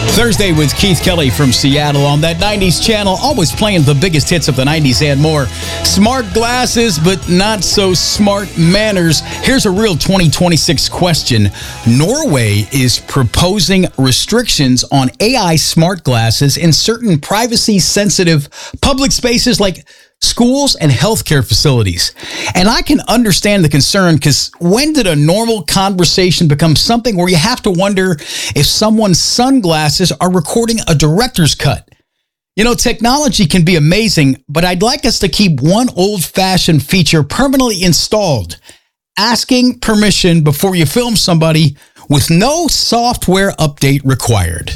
Thursday with Keith Kelly from Seattle on that 90s channel, always playing the biggest hits of the 90s and more. Smart glasses, but not so smart manners. Here's a real 2026 question. Norway is proposing restrictions on AI smart glasses in certain privacy-sensitive public spaces like schools and healthcare facilities. And I can understand the concern, because when did a normal conversation become something where you have to wonder if someone's sunglasses are recording a director's cut? You know, technology can be amazing, but I'd like us to keep one old-fashioned feature permanently installed: asking permission before you film somebody with no software update required.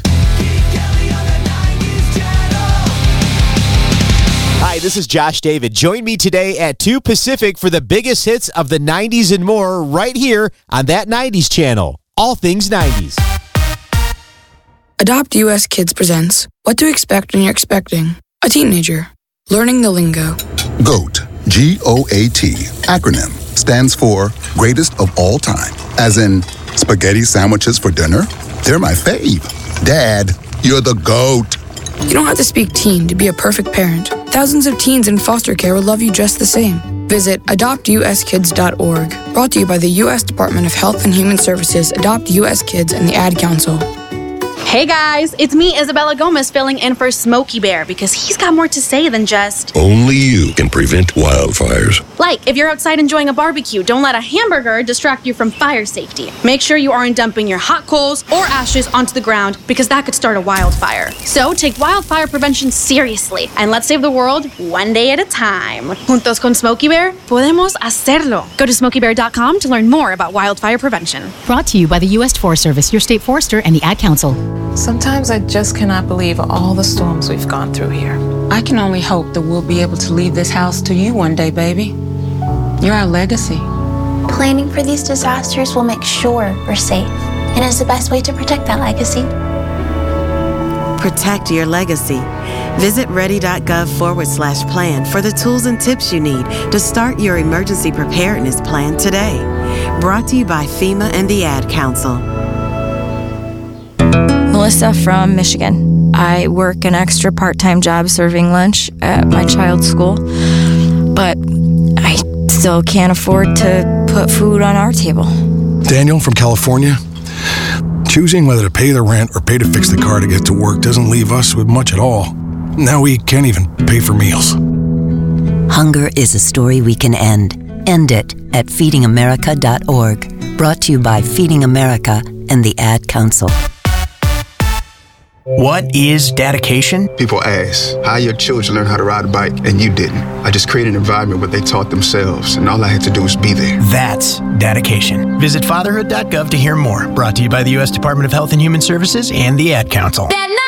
Hi, this is Josh David. Join me today at 2 Pacific for the biggest hits of the 90s and more right here on that 90s channel. All things 90s. Adopt US Kids presents What to Expect When You're Expecting a Teenager. Learning the lingo. GOAT, G-O-A-T, acronym, stands for Greatest of All Time. As in, spaghetti sandwiches for dinner? They're my fave. Dad, you're the GOAT. You don't have to speak teen to be a perfect parent. Thousands of teens in foster care will love you just the same. Visit adoptuskids.org. Brought to you by the U.S. Department of Health and Human Services, Adopt U.S. Kids, and the Ad Council. Hey guys, it's me, Isabella Gomez, filling in for Smokey Bear because he's got more to say than just... Only you can prevent wildfires. Like, if you're outside enjoying a barbecue, don't let a hamburger distract you from fire safety. Make sure you aren't dumping your hot coals or ashes onto the ground because that could start a wildfire. So take wildfire prevention seriously and let's save the world one day at a time. Juntos con Smokey Bear, podemos hacerlo. Go to smokeybear.com to learn more about wildfire prevention. Brought to you by the U.S. Forest Service, your state forester, and the Ad Council. Sometimes I just cannot believe all the storms we've gone through here. I can only hope that we'll be able to leave this house to you one day, baby. You're our legacy. Planning for these disasters will make sure we're safe, and is the best way to protect that legacy. Protect your legacy. Visit ready.gov/plan for the tools and tips you need to start your emergency preparedness plan today. Brought to you by FEMA and the Ad Council. Melissa from Michigan. I work an extra part-time job serving lunch at my child's school, but I still can't afford to put food on our table. Daniel from California. Choosing whether to pay the rent or pay to fix the car to get to work doesn't leave us with much at all. Now we can't even pay for meals. Hunger is a story we can end. End it at feedingamerica.org. Brought to you by Feeding America and the Ad Council. What is dedication? People ask, how your children learn how to ride a bike and you didn't? I just created an environment where they taught themselves and all I had to do was be there. That's dedication. Visit fatherhood.gov to hear more. Brought to you by the U.S. Department of Health and Human Services and the Ad Council.